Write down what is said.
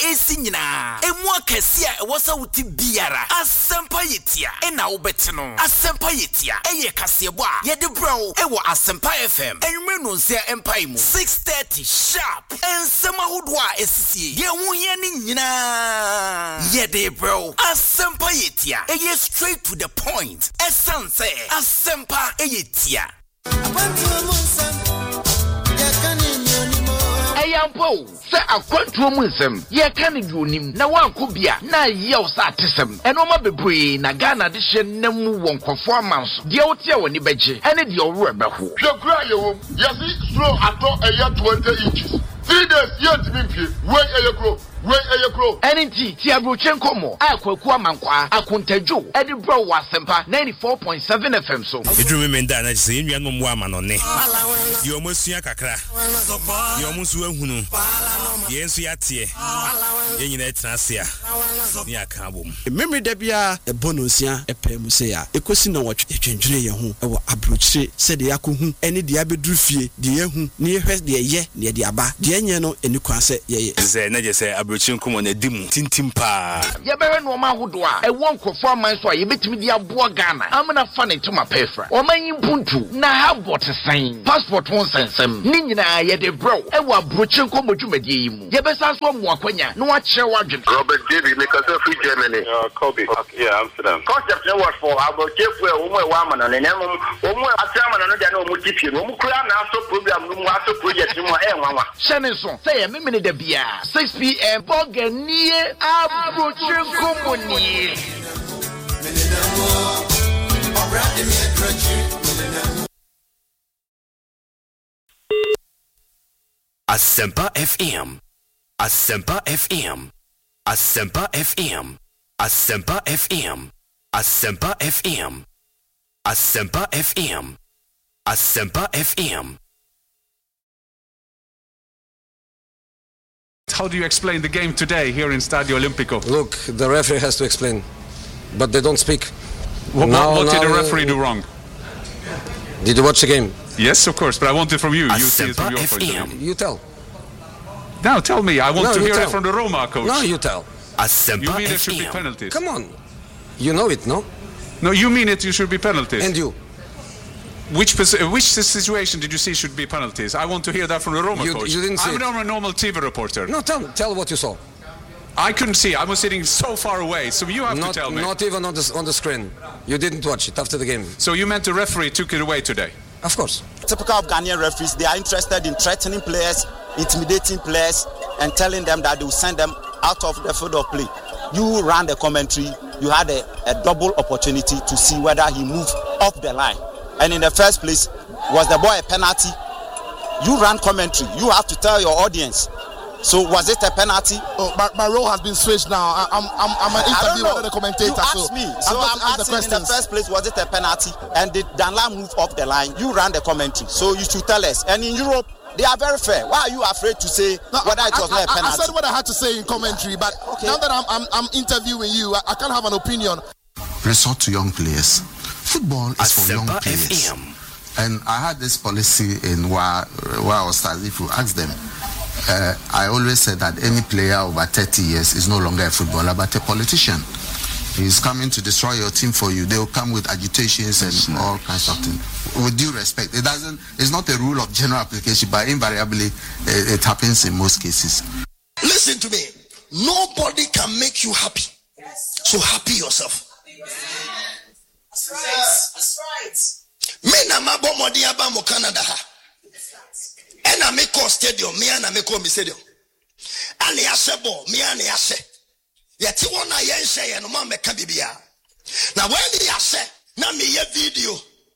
esi nyina emu akesi a ewosa wuti biara asempa yetia na wobete no asempa yetia eye kasebo a ye de bro ewo asempa FM enwere no nsia empai mu 6:30 sharp ensema hodo a esisi ye hu ye ni nyina ye de bro asempa yetia eye straight to the point essence asempa yetia Ayampo, say a quantum musem, ye can do him, na one could be a na yell satism, and Oma Bebre, Nagana addition, Nemu won't performance, the Otia when you beji, and it your rubber who. Your cry, yes, slow at all a year 20 inches. 3 days yet to be where a grow. Where are you grow? NT Tiabrochenko mo akwa mankwa akuntejo edibro wasempa 94.7 FM so edru me nda na se enua no mo ama no ne ye omosua kakra ye omusu ahunu ye ensu yatie ye nyina etrase a ni aka bom memory da bia e bonosia epe mu se ya ekosi na wotwe twendwene ye ho e wo abrochire se de yakohu ene de abedru fie de yehu ne yehwe de ye ne de aba de enye no eni kwa se ye ze na je se Chinkumo na dimu tintimpa yebere no ma hodo a e won kofo aman so a yebetimi di aboa Ghana amna fa ne to ma pefra o man yimpuntu na habot sign passport won sensem ni nyina ye de bro e wa brochenko modwumadi yi mu yebesa so mo akwanya no wa kire wadwen Robert David make us free Germany. Kobe. Okay, yeah, Amsterdam. Concept no what for about kefu e wo mo wa man na nem wo mo atiama no dia na wo mo tipie no mo kura na so program no mo aso project mo e nwanwa shene so say ye memene da bia 6 p.m. Boganie Abrochenko Moni Asempa FM Asempa FM Asempa FM Asempa FM Asempa FM Asempa FM Asempa FM. How do you explain the game today here in Stadio Olimpico? Look, the referee has to explain, but they don't speak. What did the referee do wrong? Did you watch the game? Yes, of course, but I want it from you. You see it from your point of view. You tell. Now tell me. I want to hear it from the Roma coach. No, you tell. You mean there should be penalties? Come on. You know it, no? No, you mean it should be penalties. And you? Which situation did you see should be penalties? I want to hear that from the Roma coach. You didn't see I'm not a normal TV reporter. No, tell what you saw. I couldn't see. I was sitting so far away, so you have to tell me. Not even on the screen. You didn't watch it after the game. So you meant the referee took it away today? Of course. Typical of Ghanaian referees, they are interested in threatening players, intimidating players, and telling them that they will send them out of the field of play. You ran the commentary. You had a double opportunity to see whether he moved off the line. And in the first place, was the boy a penalty? You ran commentary. You have to tell your audience. So was it a penalty? Oh, my role has been switched now. I'm an interviewer, not a commentator. You asked me. So I'm asking in the first place, was it a penalty? And did Danla move off the line? You ran the commentary. So you should tell us. And in Europe, they are very fair. Why are you afraid to say whether it was not a penalty? I said what I had to say in commentary, but now that I'm interviewing you, I can't have an opinion. Resort to young players. Football is for young players. And I had this policy in where I was starting. If you ask them, I always said that any player over 30 years is no longer a footballer but a politician. He's coming to destroy your team for you. They will come with agitations and all kinds of things. With due respect, it's not a rule of general application, but invariably it happens in most cases. Listen to me. Nobody can make you happy. So happy yourself. That's right. That's right. Me na mabo modi aba mo Canada ha. And I make a stadium, me and I make a stadium. And I say ball, me and I say. Yet you wanna say and no man make a bibia. Now when they say, na me a video.